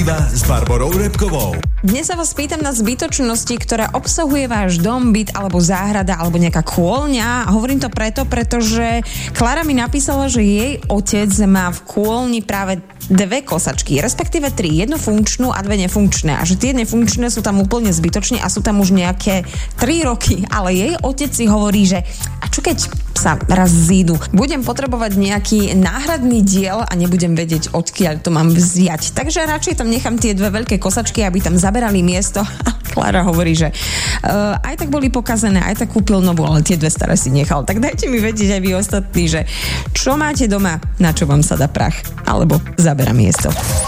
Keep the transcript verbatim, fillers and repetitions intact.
Ronda s Barborou Repkovou. Dnes sa vás pýtam na zbytočnosti, ktoré obsahuje váš dom, byt alebo záhrada alebo nejaká kôlňa. A hovorím to preto, pretože Klára mi napísala, že jej otec má v kôlni práve dve kosačky, respektíve tri. Jednu funkčnú a dve nefunkčné. A že tie nefunkčné sú tam úplne zbytočne a sú tam už nejaké tri roky. Ale jej otec si hovorí, že a čo keď sa raz zídu? Budem potrebovať nejaký náhradný diel a nebudem vedieť, odkiaľ to mám vziať. Takže radšej tam nechám tie dve veľké kosačky, aby tam zaberali miesto. Klára hovorí, že uh, aj tak boli pokazené, aj tak kúpil novú, ale tie dve staré si nechal. Tak dajte mi vedieť aj vy ostatní, že čo máte doma, na čo vám sa dá prach, alebo zabera miesto.